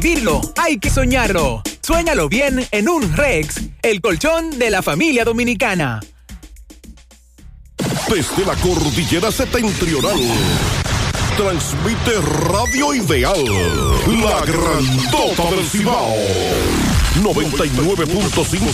Vivirlo, hay que soñarlo. Suéñalo bien en un Rex, el colchón de la familia dominicana. Desde la cordillera septentrional, transmite Radio Ideal, la grandota del Cibao, 99.5